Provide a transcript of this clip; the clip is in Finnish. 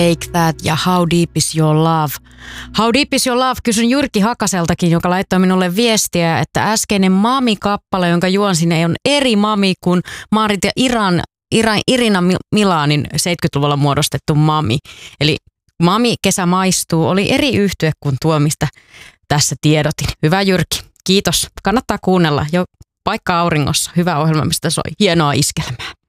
Take That ja How Deep Is Your Love. How Deep Is Your Love? Kysyn Jyrki Hakaseltakin, joka laittoi minulle viestiä, että äskeinen Mami-kappale, jonka juon sinne, on eri Mami kuin Maarit ja Irina Milanin 70-luvulla muodostettu Mami. Eli Mami Kesä maistuu oli eri yhtye kuin tuo, mistä tässä tiedotin. Hyvä Jyrki, kiitos. Kannattaa kuunnella jo Paikka auringossa. Hyvä ohjelma, mistä soi. Hienoa iskelmää.